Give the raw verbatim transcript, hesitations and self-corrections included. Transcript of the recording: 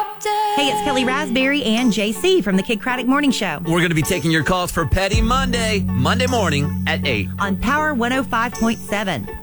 Hey, it's Kelly Raspberry and J C from the Kid Craddock Morning Show. We're going to be taking your calls for Petty Monday, Monday morning at eight. On Power one oh five point seven.